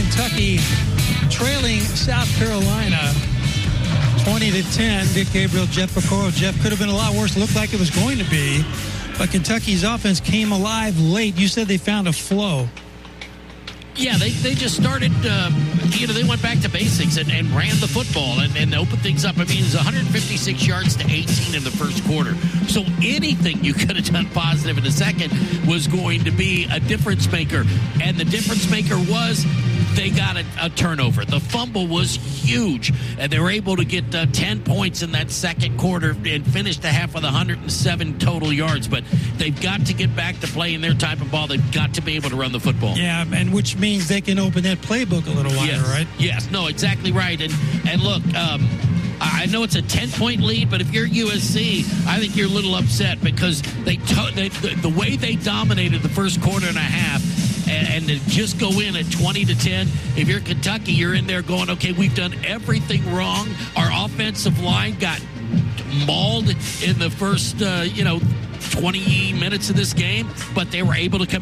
Kentucky trailing South Carolina 20-10. Dick Gabriel, Jeff Piccolo. Jeff, could have been a lot worse. Looked like it was going to be. But Kentucky's offense came alive late. You said they found a flow. Yeah, they just started, they went back to basics and ran the football and opened things up. I mean, it was 156 yards to 18 in the first quarter. So anything you could have done positive in the second was going to be a difference maker. And the difference maker was they got a turnover. The fumble was huge, and they were able to get 10 points in that second quarter and finish the half with 107 total yards. But they've got to get back to playing their type of ball. They've got to be able to run the football. Yeah, and which means they can open that playbook a little wider, right? Yes, no, exactly right. And look, I know it's a 10-point lead, but if you're USC, I think you're a little upset because the way they dominated the first quarter and a half, and to just go in at 20-10, if you're Kentucky, you're in there going, okay, we've done everything wrong. Our offensive line got mauled in the first, 20 minutes of this game, but they were able to come